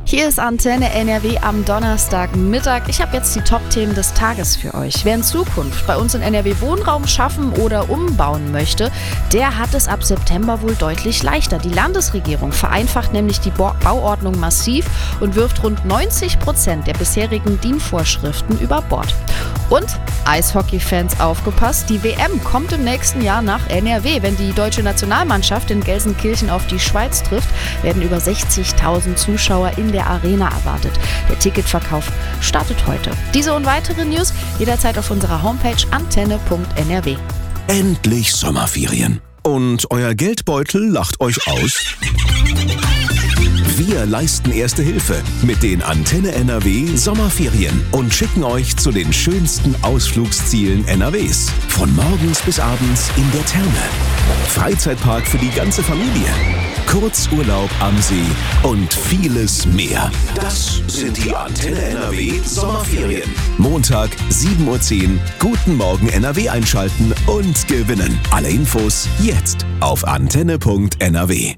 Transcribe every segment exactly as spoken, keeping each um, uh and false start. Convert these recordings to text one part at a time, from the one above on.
Hier ist Antenne N R W am Donnerstagmittag. Ich habe jetzt die Top-Themen des Tages für euch. Wer in Zukunft bei uns in N R W Wohnraum schaffen oder umbauen möchte, der hat es ab September wohl deutlich leichter. Die Landesregierung vereinfacht nämlich die Bauordnung massiv und wirft rund neunzig Prozent der bisherigen D I N-Vorschriften über Bord. Und Eishockey-Fans aufgepasst, die W M kommt im nächsten Jahr nach N R W. Wenn die deutsche Nationalmannschaft in Gelsenkirchen auf die Schweiz trifft, werden über sechzigtausend Zuschauer in der Arena erwartet. Der Ticketverkauf startet heute. Diese und weitere News jederzeit auf unserer Homepage antenne punkt n r w. Endlich Sommerferien. Und euer Geldbeutel lacht euch aus? Wir leisten Erste Hilfe mit den Antenne N R W Sommerferien und schicken euch zu den schönsten Ausflugszielen N R Ws. Von morgens bis abends in der Therme. Freizeitpark für die ganze Familie. Kurzurlaub am See und vieles mehr. Das sind die Antenne N R W Sommerferien. Montag, sieben Uhr zehn. Guten Morgen N R W einschalten und gewinnen. Alle Infos jetzt auf antenne punkt n r w.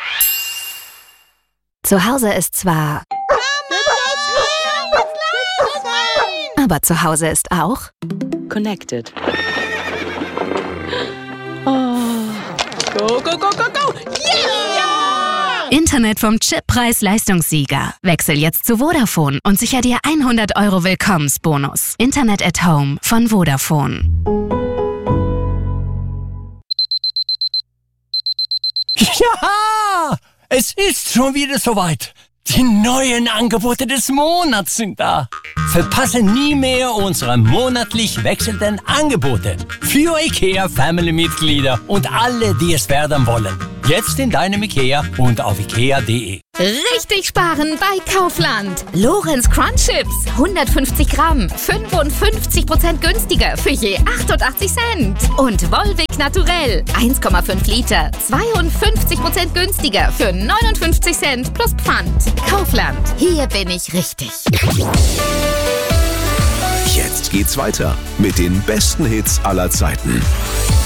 Zu Hause ist zwar... Aber zu Hause ist auch... Connected. Oh. Go, go, go, go, go! Yeah! Internet vom Chip Preis-Leistungssieger. Wechsel jetzt zu Vodafone und sicher dir hundert Euro Willkommensbonus. Internet at Home von Vodafone. Ja! Es ist schon wieder soweit. Die neuen Angebote des Monats sind da. Verpasse nie mehr unsere monatlich wechselnden Angebote für IKEA Family-Mitglieder und alle, die es werden wollen. Jetzt in deinem IKEA und auf ikea punkt de. Richtig sparen bei Kaufland. Lorenz Crunch Chips, hundertfünfzig Gramm, fünfundfünfzig Prozent günstiger für je achtundachtzig Cent. Und Volvic Naturell, eins Komma fünf Liter, zweiundfünfzig Prozent günstiger für neunundfünfzig Cent plus Pfand. Kaufland, hier bin ich richtig. Jetzt geht's weiter mit den besten Hits aller Zeiten.